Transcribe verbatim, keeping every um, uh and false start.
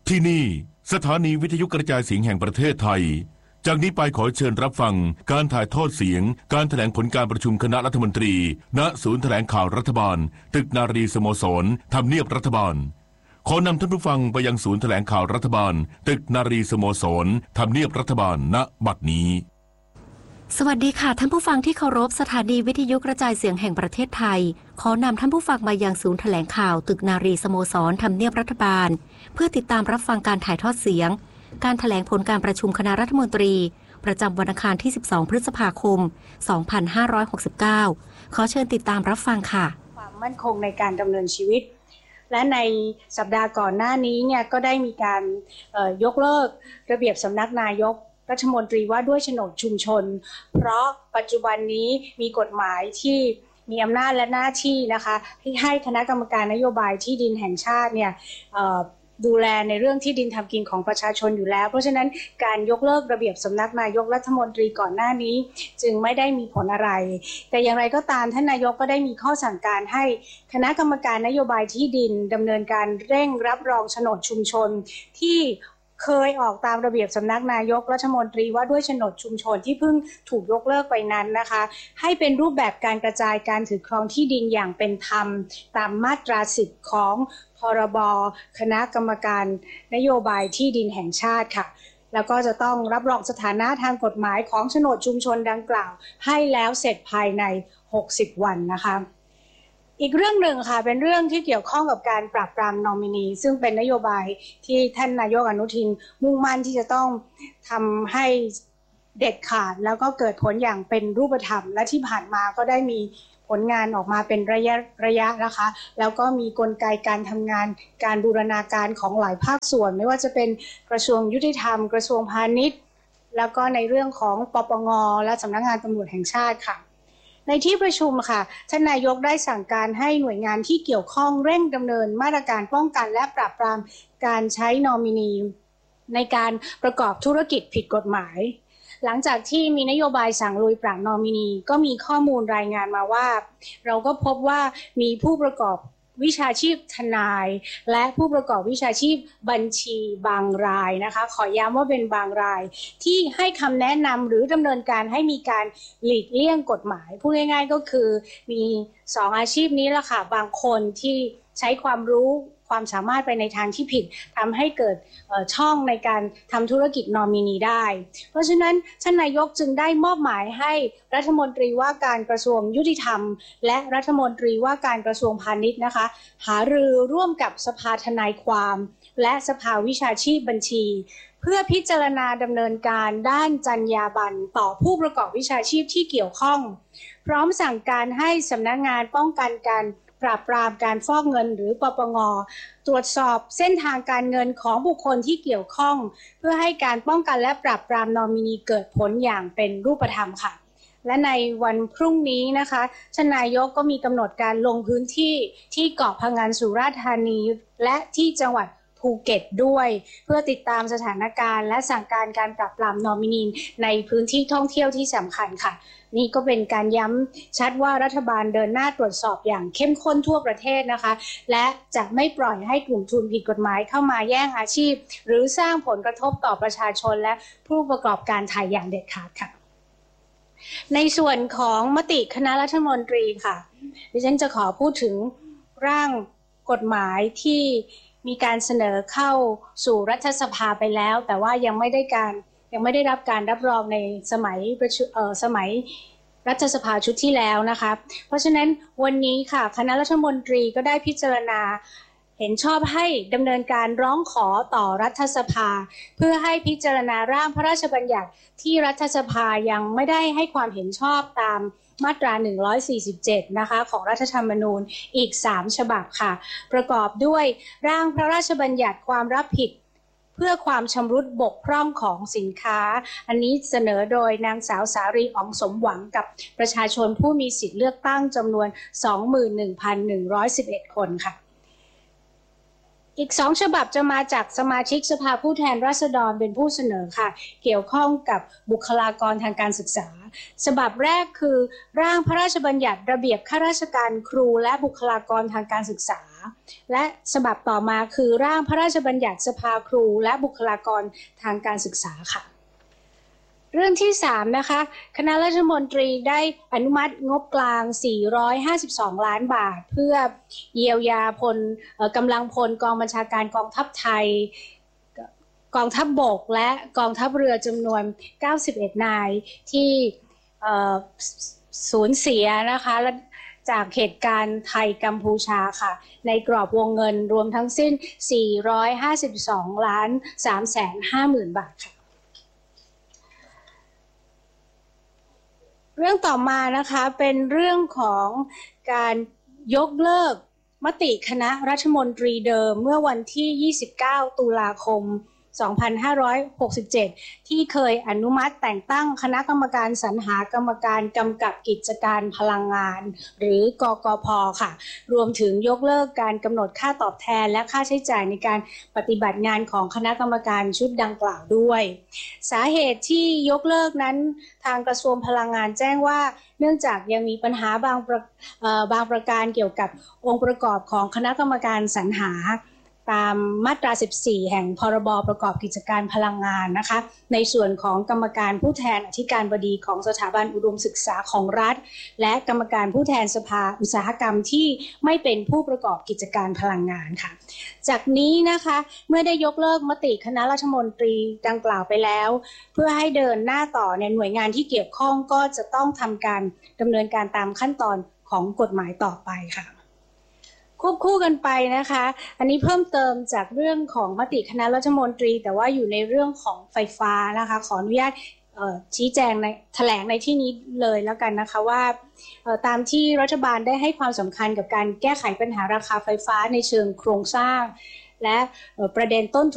ที่นี่สถานีวิทยุกระจายเสียงแห่งประเทศไทยจากนี้ไปขอเชิญรับฟังการถ่ายทอดเสียงการแถลงผลการประชุมคณะรัฐมนตรีณศูนย์แถลงข่าวรัฐบาลตึกนารีสโมสรทำเนียบรัฐบาลขอนำท่านผู้ฟังไปยังศูนย์แถลงข่าวรัฐบาลตึกนารีสโมสรทำเนียบรัฐบาลณบัดนี้สวัสดีค่ะท่านผู้ฟังที่เคารพสถานีวิทยุกระจายเสียงแห่งประเทศไทยขอนำท่านผู้ฟังมายังศูนย์แถลงข่าวตึกนารีสโมสรทำเนียบรัฐบาลเพื่อติดตามรับฟังการถ่ายทอดเสียงการแถลงผลการประชุมคณะรัฐมนตรีประจำวันอังคารที่สิบสองพฤษภาคมสองพันห้าร้อยหกสิบเก้าขอเชิญติดตามรับฟังค่ะความมั่นคงในการดำเนินชีวิตและในสัปดาห์ก่อนหน้านี้เนี่ยก็ได้มีการยกเลิกระเบียบสำนักนายกรัฐมนตรีว่าด้วยโฉนดชุมชนเพราะปัจจุบันนี้มีกฎหมายที่มีอำนาจและหน้าที่นะคะที่ให้คณะกรรมการนโยบายที่ดินแห่งชาติเนี่ยดูแลในเรื่องที่ดินทำกินของประชาชนอยู่แล้วเพราะฉะนั้นการยกเลิกระเบียบสำนักนายกรัฐมนตรีก่อนหน้านี้จึงไม่ได้มีผลอะไรแต่อย่างไรก็ตามท่านนายกก็ได้มีข้อสั่งการให้คณะกรรมการนโยบายที่ดินดำเนินการเร่งรับรองโฉนดชุมชนที่เคยออกตามระเบียบสำนักนายกรัฐมนตรีว่าด้วยโฉนดชุมชนที่เพิ่งถูกยกเลิกไปนั้นนะคะให้เป็นรูปแบบการกระจายการถือครองที่ดินอย่างเป็นธรรมตามมาตราสิบของพรบคณะกรรมการนโยบายที่ดินแห่งชาติค่ะแล้วก็จะต้องรับรองสถานะทางกฎหมายของโฉนดชุมชนดังกล่าวให้แล้วเสร็จภายในหกสิบวันนะคะอีกเรื่องหนึ่งค่ะเป็นเรื่องที่เกี่ยวข้องกับการปราบปรามนอมินีซึ่งเป็นนโยบายที่ท่านนายกอนุทินมุ่งมั่นที่จะต้องทำให้เด็ดขาดแล้วก็เกิดผลอย่างเป็นรูปธรรมและที่ผ่านมาก็ได้มีผลงานออกมาเป็นระยะระยะนะคะแล้วก็มีกลไกการทำงานการบูรณาการของหลายภาคส่วนไม่ว่าจะเป็นกระทรวงยุติธรรมกระทรวงพาณิชย์แล้วก็ในเรื่องของปปงและสำนักงานตำรวจแห่งชาติค่ะในที่ประชุมค่ะท่านนายกได้สั่งการให้หน่วยงานที่เกี่ยวข้องเร่งดำเนินมาตรการป้องกันและปราบปรามการใช้นอมินีในการประกอบธุรกิจผิดกฎหมายหลังจากที่มีนโยบายสั่งลุยปราบนอมินีก็มีข้อมูลรายงานมาว่าเราก็พบว่ามีผู้ประกอบวิชาชีพทนายและผู้ประกอบวิชาชีพบัญชีบางรายนะคะขอย้ำว่าเป็นบางรายที่ให้คำแนะนำหรือดำเนินการให้มีการหลีกเลี่ยงกฎหมายพูดง่ายๆก็คือมีสองอาชีพนี้แหละค่ะบางคนที่ใช้ความรู้ความสามารถไปในทางที่ผิดทำให้เกิดช่องในการทำธุรกิจนอมินีได้เพราะฉะนั้นท่านนายกจึงได้มอบหมายให้รัฐมนตรีว่าการกระทรวงยุติธรรมและรัฐมนตรีว่าการกระทรวงพาณิชย์นะคะหารือร่วมกับสภาทนายความและสภาวิชาชีพบัญชีเพื่อพิจารณาดำเนินการด้านจรรยาบรรณต่อผู้ประกอบวิชาชีพที่เกี่ยวข้องพร้อมสั่งการให้สำนักงานป้องกันการปราบปรามการฟอกเงินหรือปปงตรวจสอบเส้นทางการเงินของบุคคลที่เกี่ยวข้องเพื่อให้การป้องกันและปราบปรามนอมินีเกิดผลอย่างเป็นรูปธรรมค่ะและในวันพรุ่งนี้นะคะท่านนายกก็มีกำหนดการลงพื้นที่ที่เกาะพะงันสุราษฎร์ธานีและที่จังหวัดภูเก็ตด้วยเพื่อติดตามสถานการณ์และสั่งการการปราบปรามนอมินีในพื้นที่ท่องเที่ยวที่สำคัญค่ะนี่ก็เป็นการย้ำชัดว่ารัฐบาลเดินหน้าตรวจสอบอย่างเข้มข้นทั่วประเทศนะคะและจะไม่ปล่อยให้กลุ่มทุนผิดกฎหมายเข้ามาแย่งอาชีพหรือสร้างผลกระทบต่อประชาชนและผู้ประกอบการไทยอย่างเด็ดขาดค่ะในส่วนของมติคณะรัฐมนตรีค่ะดิฉันจะขอพูดถึงร่างกฎหมายที่มีการเสนอเข้าสู่รัฐสภาไปแล้วแต่ว่ายังไม่ได้การยังไม่ได้รับการรับรองในสมัยประชุมเอ่อสมัยรัฐสภาชุดที่แล้วนะคะเพราะฉะนั้นวันนี้ค่ะคณะรัฐมนตรีก็ได้พิจารณาเห็นชอบให้ดำเนินการร้องขอต่อรัฐสภาเพื่อให้พิจารณาร่างพระราชบัญญัติที่รัฐสภายังไม่ได้ให้ความเห็นชอบตามมาตราหนึ่งร้อยสี่สิบเจ็ดนะคะของรัฐธรรมนูญอีกสามฉบับค่ะประกอบด้วยร่างพระราชบัญญัติความรับผิดเพื่อความชำรุดบกพร่องของสินค้าอันนี้เสนอโดยนางสาวสารีอ๋องสมหวังกับประชาชนผู้มีสิทธิเลือกตั้งจำนวน สองหมื่นหนึ่งพันหนึ่งร้อยสิบเอ็ด คนค่ะอีกสองฉบับจะมาจากสมาชิกสภาผู้แทนราษฎรเป็นผู้เสนอค่ะเกี่ยวข้องกับบุคลากรทางการศึกษาฉบับแรกคือร่างพระราชบัญญัติระเบียบข้าราชการครูและบุคลากรทางการศึกษาและฉบับต่อมาคือร่างพระราชบัญญัติสภาครูและบุคลากรทางการศึกษาค่ะเรื่องที่สามนะคะคณะรัฐมนตรีได้อนุมัติงบกลางสี่ร้อยห้าสิบสองล้านบาทเพื่อเยียวยาพลกำลังพลกองบัญชาการกองทัพไทยกองทัพบกและกองทัพเรือจำนวนเก้าสิบเอ็ดนายที่สูญเสียนะคะจากเหตุการณ์ไทยกัมพูชาค่ะในกรอบวงเงินรวมทั้งสิ้นสี่ร้อยห้าสิบสองล้านสามแสนห้าหมื่นบาทค่ะเรื่องต่อมานะคะเป็นเรื่องของการยกเลิกมติคณะรัฐมนตรีเดิมเมื่อวันที่ยี่สิบเก้าตุลาคมสองพันห้าร้อยหกสิบเจ็ดที่เคยอนุมัติแต่งตั้งคณะกรรมการสรรหากรรมการกำกับกิจการพลังงานหรือกกพ.ค่ะรวมถึงยกเลิกการกำหนดค่าตอบแทนและค่าใช้จ่ายในการปฏิบัติงานของคณะกรรมการชุดดังกล่าวด้วยสาเหตุที่ยกเลิกนั้นทางกระทรวงพลังงานแจ้งว่าเนื่องจากยังมีปัญหาบางประบางประการเกี่ยวกับองค์ประกอบของคณะกรรมการสรรหาตามมาตราสิบสี่แห่งพรบประกอบกิจการพลังงานนะคะในส่วนของกรรมการผู้แทนอธิการบดีของสถาบันอุดมศึกษาของรัฐและกรรมการผู้แทนสภาอุตสาหกรรมที่ไม่เป็นผู้ประกอบกิจการพลังงานค่ะจากนี้นะคะเมื่อได้ยกเลิกมติคณะรัฐมนตรีดังกล่าวไปแล้วเพื่อให้เดินหน้าต่อในหน่วยงานที่เกี่ยวข้องก็จะต้องทำการดำเนินการตามขั้นตอนของกฎหมายต่อไปค่ะควบคู่กันไปนะคะอันนี้เพิ่มเติมจากเรื่องของมติคณะรัฐมนตรีแต่ว่าอยู่ในเรื่องของไฟฟ้านะคะขออนุญาตชี้แจงในแถลงในที่นี้เลยแล้วกันนะคะว่าตามที่รัฐบาลได้ให้ความสำคัญกับการแก้ไขปัญหาราคาไฟฟ้าในเชิงโครงสร้างและประเด็นต้น